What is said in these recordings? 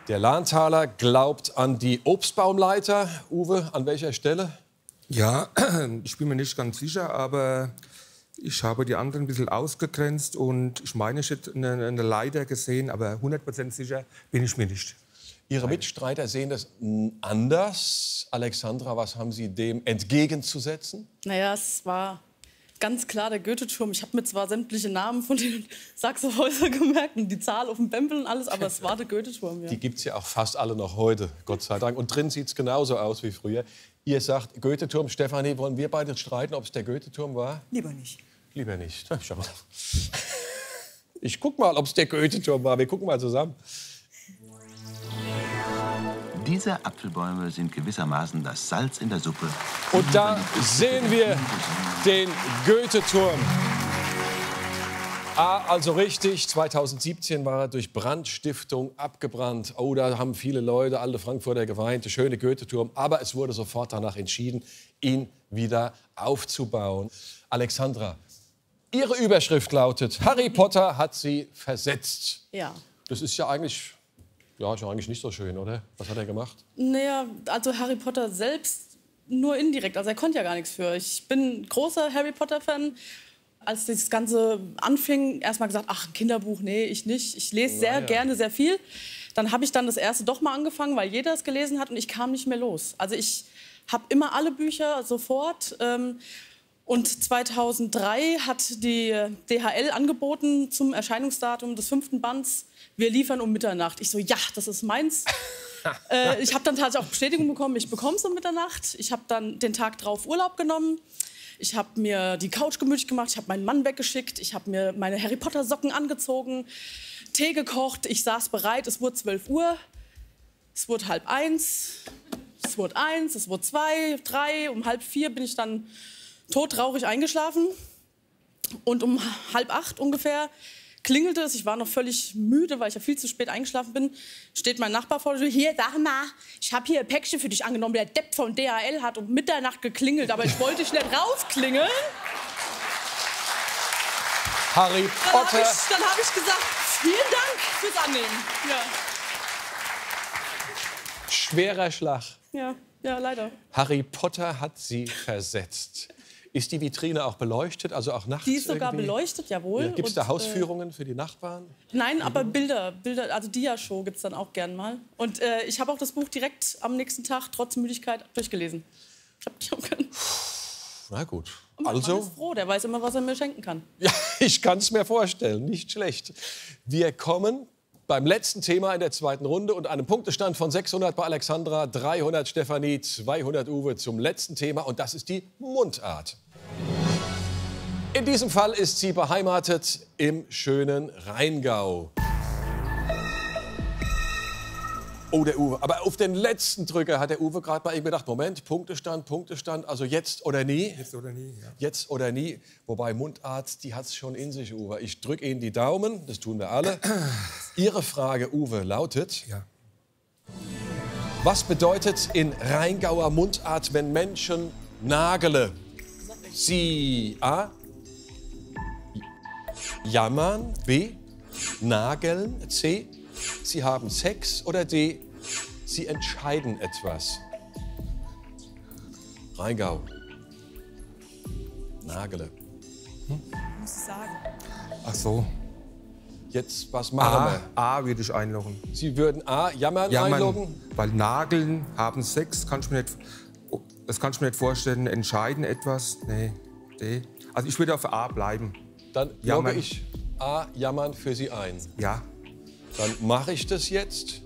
Der Lahntaler glaubt an die Obstbaumleiter. Uwe, an welcher Stelle? Ja, ich bin mir nicht ganz sicher, aber ich habe die anderen ein bisschen ausgegrenzt und ich meine, ich hätte eine Leiter gesehen, aber 100% sicher bin ich mir nicht. Ihre Mitstreiter sehen das anders. Alexandra, was haben Sie dem entgegenzusetzen? Naja, es war ganz klar der Goethe-Turm. Ich habe mir zwar sämtliche Namen von den Sachsenhäusern gemerkt und die Zahl auf dem Bämpel und alles, aber es war der Goethe-Turm. Ja. Die gibt es ja auch fast alle noch heute, Gott sei Dank. Und drin sieht es genauso aus wie früher. Ihr sagt Goethe-Turm. Stefanie, wollen wir beide streiten, ob es der Goethe-Turm war? Lieber nicht. Lieber nicht. Ich guck mal, ob es der Goethe-Turm war. Wir gucken mal zusammen. Diese Apfelbäume sind gewissermaßen das Salz in der Suppe. Und da sehen wir den Goethe-Turm. Also richtig, 2017 war er durch Brandstiftung abgebrannt. Oh, da haben viele Leute, alle Frankfurter geweint, der schöne Goethe-Turm. Aber es wurde sofort danach entschieden, ihn wieder aufzubauen. Alexandra, Ihre Überschrift lautet, Harry Potter hat Sie versetzt. Ja. Das ist ja eigentlich nicht so schön, oder? Was hat er gemacht? Naja, also Harry Potter selbst nur indirekt. Also er konnte ja gar nichts für. Ich bin großer Harry Potter-Fan. Als das Ganze anfing, erst mal gesagt, ach, ein Kinderbuch, nee, ich nicht. Ich lese sehr gerne, sehr viel. Dann habe ich dann das erste doch mal angefangen, weil jeder es gelesen hat und ich kam nicht mehr los. Also ich habe immer alle Bücher sofort. Und 2003 hat die DHL angeboten zum Erscheinungsdatum des 5. Bands, wir liefern um Mitternacht. Ich so, ja, das ist meins. Ich habe dann tatsächlich auch Bestätigung bekommen, ich bekomme es um Mitternacht. Ich habe dann den Tag drauf Urlaub genommen. Ich habe mir die Couch gemütlich gemacht, ich habe meinen Mann weggeschickt, ich habe mir meine Harry Potter Socken angezogen, Tee gekocht, ich saß bereit, es wurde 12 Uhr, es wurde 12:30, es wurde 1, es wurde 2, 3, um 3:30 bin ich dann todtraurig eingeschlafen und um 7:30 ungefähr klingelte es, ich war noch völlig müde, weil ich ja viel zu spät eingeschlafen bin, steht mein Nachbar vor der Tür, hier, sag mal, ich habe hier ein Päckchen für dich angenommen, der Depp von DHL hat um Mitternacht geklingelt, aber ich wollte dich nicht rausklingeln. Harry Potter. Dann hab ich gesagt, vielen Dank fürs Annehmen. Ja. Schwerer Schlag. Ja, leider. Harry Potter hat Sie versetzt. Ist die Vitrine auch beleuchtet, also auch nachts? Die ist sogar irgendwie? beleuchtet, jawohl. Ja. Gibt es da Hausführungen für die Nachbarn? Nein, aber Bilder, also Dia-Show gibt es dann auch gern mal. Und ich habe auch das Buch direkt am nächsten Tag, trotz Müdigkeit, durchgelesen. Ich hab nicht aufgehört. Na gut. Und mein Also, Mann ist froh, der weiß immer, was er mir schenken kann. ja, ich kann es mir vorstellen, nicht schlecht. Wir kommen beim letzten Thema in der zweiten Runde und einem Punktestand von 600 bei Alexandra, 300 Stefanie, 200 Uwe zum letzten Thema und das ist die Mundart. In diesem Fall ist sie beheimatet im schönen Rheingau. Oh, der Uwe. Aber auf den letzten Drücker hat der Uwe gerade mal eben gedacht, Moment, Punktestand, also jetzt oder nie? Jetzt oder nie, ja. Jetzt oder nie. Wobei Mundart, die hat es schon in sich, Uwe. Ich drücke Ihnen die Daumen, das tun wir alle. Ihre Frage, Uwe, lautet, Ja. was bedeutet in Rheingauer Mundart, wenn Menschen nagele? Sie A. Jammern, B. Nageln, C. Sie haben Sex oder D. Sie entscheiden etwas. Rheingau. Nagele. Muss ich sagen. Ach so. Jetzt, was machen wir? A würde ich einloggen. Sie würden A. Jammern einloggen? Weil Nageln, haben Sex, das kann ich mir nicht vorstellen. Entscheiden etwas, nee, D. Also ich würde auf A bleiben. Dann logge ich A. Jammern für Sie ein. Ja. Dann mache ich das jetzt.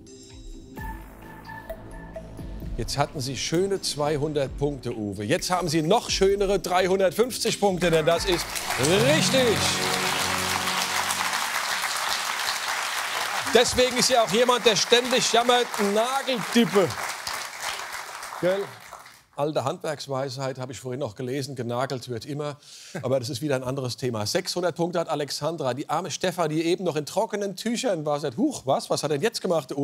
Jetzt hatten Sie schöne 200 Punkte, Uwe. Jetzt haben Sie noch schönere 350 Punkte, denn das ist richtig. Deswegen ist ja auch jemand, der ständig jammert, Nageldippe. Gell? Alte Handwerksweisheit, habe ich vorhin noch gelesen, genagelt wird immer. Aber das ist wieder ein anderes Thema. 600 Punkte hat Alexandra. Die arme Stefanie, die eben noch in trockenen Tüchern war, sagt, huch, was hat er denn jetzt gemacht?